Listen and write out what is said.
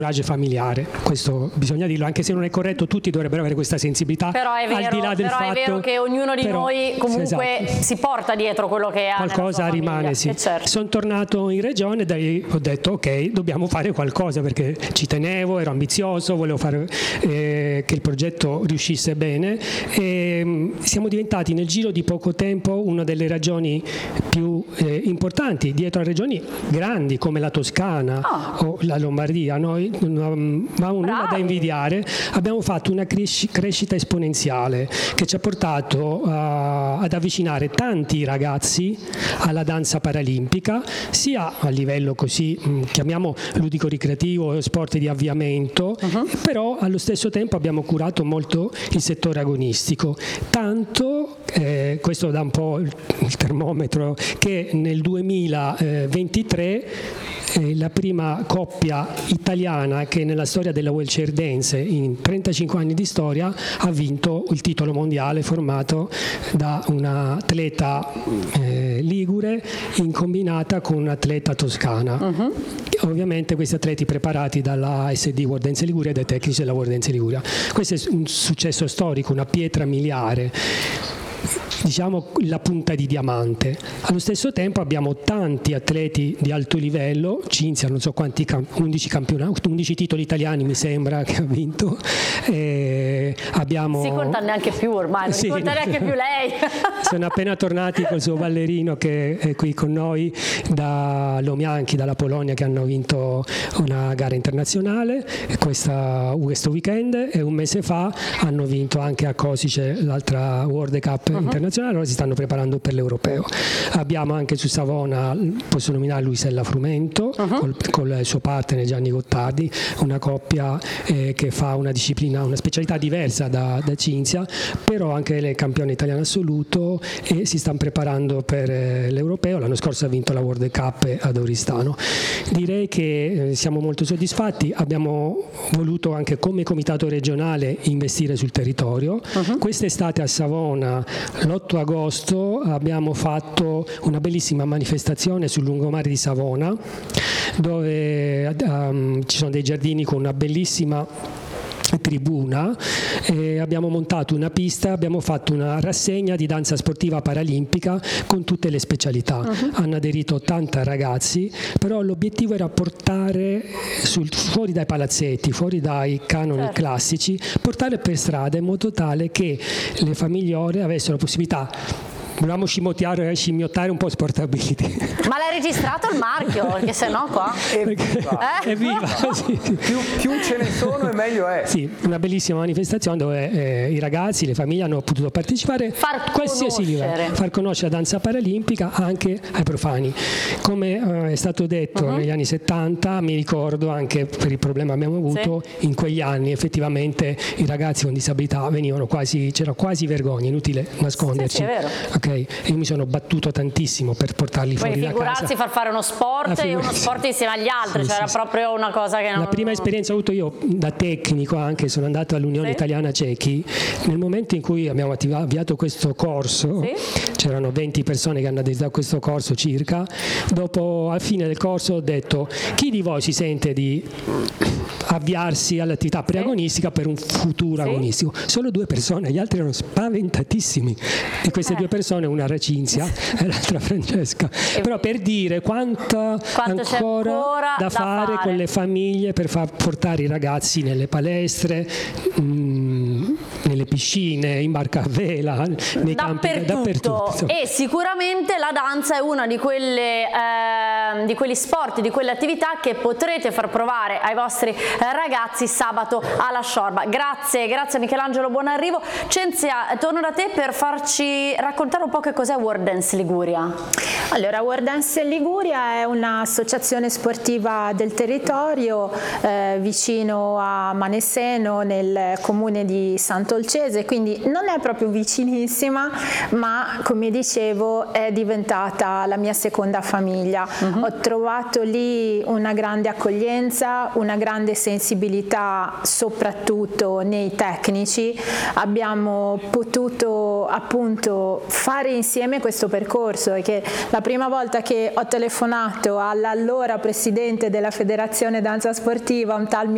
familiare, questo bisogna dirlo, anche se non è corretto, tutti dovrebbero avere questa sensibilità. Però è vero, al di là del fatto, è vero che ognuno di noi comunque esatto, si porta dietro quello che ha, qualcosa rimane, sì. Certo. Sono tornato in regione e ho detto ok, dobbiamo fare qualcosa, perché ci tenevo, ero ambizioso, volevo fare che il progetto riuscisse bene, e siamo diventati nel giro di poco tempo una delle regioni più importanti, dietro a regioni grandi come la Toscana o la Lombardia. Noi non avevamo nulla da invidiare, abbiamo fatto una crescita esponenziale che ci ha portato ad avvicinare tanti ragazzi alla danza paralimpica, sia a livello così, chiamiamo ludico-ricreativo, sport di avviamento, però allo stesso tempo abbiamo curato molto il settore agonistico, tanto, questo dà un po' il termometro, che nel 2023 la prima coppia italiana che nella storia della wheelchair dance in 35 anni di storia ha vinto il titolo mondiale, formato da un'atleta ligure in combinata con un'atleta toscana. Ovviamente questi atleti preparati dalla SD World Dance Liguria e dai tecnici della World Dance Liguria. Questo è un successo storico, una pietra miliare, diciamo la punta di diamante. Allo stesso tempo abbiamo tanti atleti di alto livello, Cinzia non so quanti 11 titoli italiani mi sembra che ha vinto, abbiamo... Si conta neanche più ormai, non si conta neanche più lei. Sono appena tornati col suo ballerino che è qui con noi da Lomianchi, dalla Polonia, che hanno vinto una gara internazionale questo weekend, e un mese fa hanno vinto anche a Košice l'altra World Cup internazionale, ora si stanno preparando per l'europeo. Abbiamo anche su Savona, posso nominare Luisella Frumento con il suo partner Gianni Gottardi, una coppia che fa una disciplina, una specialità diversa da Cinzia, però anche lei è campione italiano assoluto e si stanno preparando per l'europeo. L'anno scorso ha vinto la World Cup ad Oristano. Direi che siamo molto soddisfatti, abbiamo voluto anche come comitato regionale investire sul territorio. Quest'estate a Savona, l'8 agosto, abbiamo fatto una bellissima manifestazione sul lungomare di Savona, dove ci sono dei giardini con una bellissima tribuna, abbiamo montato una pista, abbiamo fatto una rassegna di danza sportiva paralimpica con tutte le specialità. Hanno aderito 80 ragazzi, però l'obiettivo era portare fuori dai palazzetti, fuori dai canoni classici, portare per strada in modo tale che le famigliole avessero la possibilità. Volevamo scimmiottare un po' Sportability. Ma l'hai registrato il marchio? Perché sennò qua... Evviva! Sì. Più ce ne sono e meglio è. Sì, una bellissima manifestazione dove i ragazzi, le famiglie hanno potuto partecipare a qualsiasi livello, far conoscere la danza paralimpica anche ai profani. Come è stato detto negli anni 70, mi ricordo anche per il problema che abbiamo avuto, in quegli anni effettivamente i ragazzi con disabilità c'era quasi vergogna, inutile nasconderci. Sì, è vero. Okay. E io mi sono battuto tantissimo per portarli fuori da casa. Figurarsi far fare uno sport e uno sport insieme agli altri, era proprio una cosa che non... La prima esperienza che ho avuto io da tecnico, anche sono andato all'Unione Italiana Cechi, nel momento in cui abbiamo avviato questo corso, c'erano 20 persone che hanno aderito a questo corso circa, dopo al fine del corso ho detto: chi di voi si sente di avviarsi all'attività preagonistica per un futuro agonistico? Solo 2 persone, gli altri erano spaventatissimi. Di queste 2 persone una era Cinzia e l'altra Francesca, però per dire quanto ancora da fare con le famiglie per far portare i ragazzi nelle palestre, nelle piscine, in barca a vela, nei campi, dappertutto. E sicuramente la danza è una di quegli sport, di quelle attività che potrete far provare ai vostri ragazzi sabato alla Sciorba. Grazie Michelangelo, buon arrivo. Cinzia, torno da te per farci raccontare un po' che cos'è World Dance Liguria. Allora, World Dance Liguria è un'associazione sportiva del territorio vicino a Maneseno, nel comune di Sant'Olcese, quindi non è proprio vicinissima, ma come dicevo è diventata la mia seconda famiglia. Ho trovato lì una grande accoglienza, una grande sensibilità soprattutto nei tecnici. Abbiamo potuto appunto fare insieme questo percorso, e che la prima volta che ho telefonato all'allora presidente della Federazione Danza Sportiva, un tal